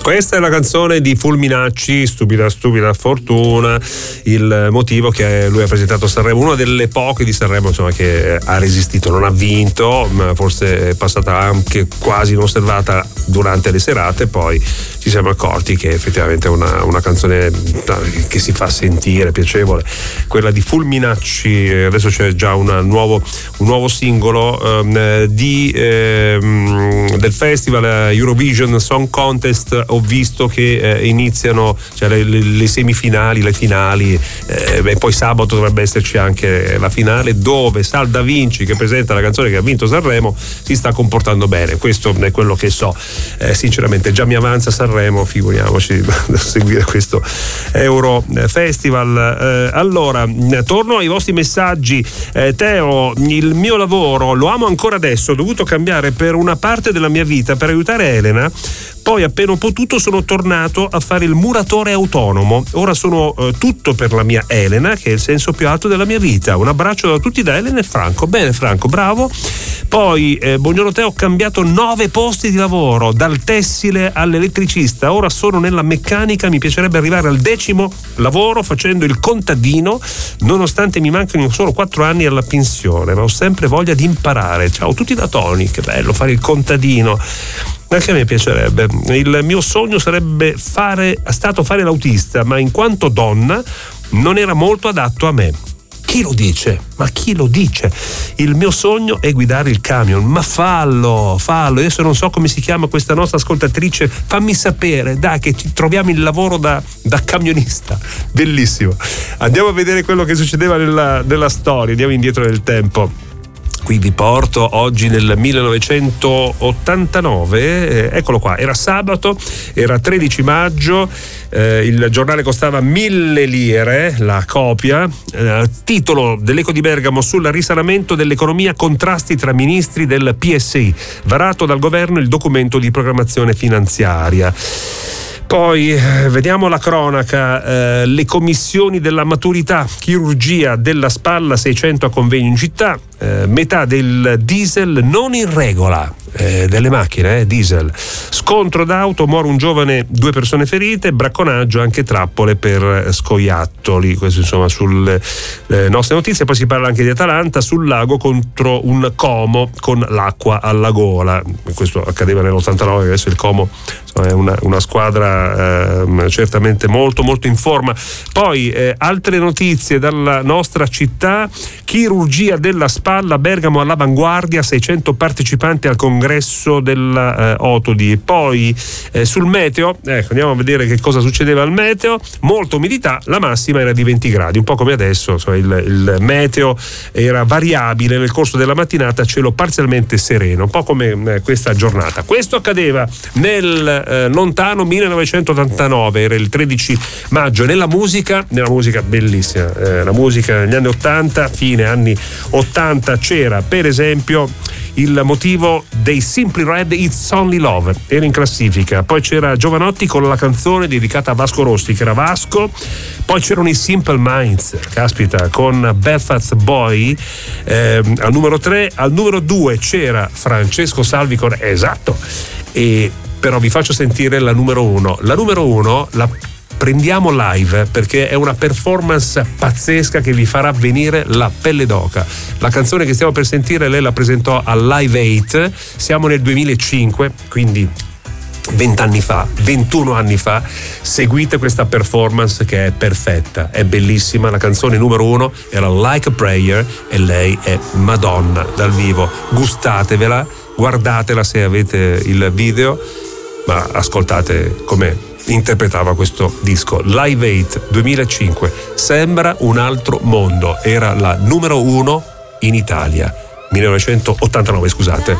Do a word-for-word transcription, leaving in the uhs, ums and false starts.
Questa è la canzone di Fulminacci, Stupida Stupida Fortuna, il motivo che lui ha presentato a Sanremo, una delle poche di Sanremo insomma che ha resistito, non ha vinto, ma forse è passata anche quasi inosservata durante le serate, poi ci siamo accorti che effettivamente è una, una canzone che si fa sentire, piacevole, quella di Fulminacci. Adesso c'è già una nuovo, un nuovo singolo ehm, di, ehm, del festival Eurovision Song Contest. Ho visto che eh, iniziano cioè, le, le semifinali, le finali, eh, e poi sabato dovrebbe esserci anche la finale, dove Sal Da Vinci, che presenta la canzone che ha vinto Sanremo, si sta comportando bene. Questo è quello che so. Eh, sinceramente già mi avanza Sanremo, figuriamoci a seguire questo Euro Festival. Eh, allora, torno ai vostri messaggi. Eh, Teo, il mio lavoro lo amo ancora adesso, ho dovuto cambiare per una parte della mia vita per aiutare Elena. Poi appena ho potuto sono tornato a fare il muratore autonomo. Ora sono eh, tutto per la mia Elena, che è il senso più alto della mia vita. Un abbraccio da tutti da Elena e Franco. Bene Franco, bravo. Poi eh, buongiorno Teo, ho cambiato nove posti di lavoro, dal tessile all'elettricista. Ora sono nella meccanica, mi piacerebbe arrivare al decimo lavoro facendo il contadino, nonostante mi mancano solo quattro anni alla pensione, ma ho sempre voglia di imparare. Ciao tutti da Tony, che bello fare il contadino. Anche a me piacerebbe. Il mio sogno sarebbe fare, stato fare l'autista, ma in quanto donna non era molto adatto a me. Chi lo dice? Ma chi lo dice? Il mio sogno è guidare il camion. Ma fallo, fallo. Adesso non so come si chiama questa nostra ascoltatrice. Fammi sapere, dai, che ci troviamo il lavoro da, da camionista. Bellissimo. Andiamo a vedere quello che succedeva nella, nella storia. Andiamo indietro nel tempo. Qui vi porto oggi nel millenovecentottantanove, eh, eccolo qua, era sabato, era tredici maggio, eh, il giornale costava mille lire, la copia, eh, titolo dell'Eco di Bergamo: sul risanamento dell'economia, contrasti tra ministri del P S I, varato dal governo il documento di programmazione finanziaria. Poi eh, vediamo la cronaca, eh, le commissioni della maturità, chirurgia della spalla, seicento a convegno in città, eh, metà del diesel non in regola, eh, delle macchine, eh, diesel, scontro d'auto, muore un giovane, due persone ferite, bracconaggio, anche trappole per scoiattoli. Questo insomma sulle eh, nostre notizie. Poi si parla anche di Atalanta sul lago contro un Como con l'acqua alla gola. Questo accadeva nell'ottantanove, adesso il Como insomma, è una, una squadra Eh, certamente molto molto in forma. Poi eh, altre notizie dalla nostra città: chirurgia della spalla, Bergamo all'avanguardia, seicento partecipanti al congresso della eh, Otodi. Poi eh, sul meteo, ecco, andiamo a vedere che cosa succedeva al meteo. Molta umidità, la massima era di venti gradi, un po' come adesso, cioè il, il meteo era variabile nel corso della mattinata, cielo parzialmente sereno, un po' come eh, questa giornata. Questo accadeva nel eh, lontano millenovecentottantanove, era il tredici maggio. Nella musica, nella musica bellissima, eh, la musica negli anni ottanta, fine anni ottanta, c'era per esempio il motivo dei Simply Red, It's Only Love, era in classifica. Poi c'era Giovanotti con la canzone dedicata a Vasco Rossi, che era Vasco. Poi c'erano i Simple Minds, caspita, con Belfast Boy eh, al numero tre. Al numero due c'era Francesco Salvi con esatto, e però vi faccio sentire la numero uno. La numero uno la prendiamo live perché è una performance pazzesca che vi farà venire la pelle d'oca. La canzone che stiamo per sentire lei la presentò al Live Eight, siamo nel duemilacinque, quindi vent'anni fa, ventuno anni fa. Seguite questa performance che è perfetta, è bellissima. La canzone numero uno era Like a Prayer e lei è Madonna dal vivo. Gustatevela, guardatela se avete il video, ma ascoltate come interpretava questo disco. Live Eight duemilacinque, sembra un altro mondo, era la numero uno in Italia, millenovecentottantanove, scusate.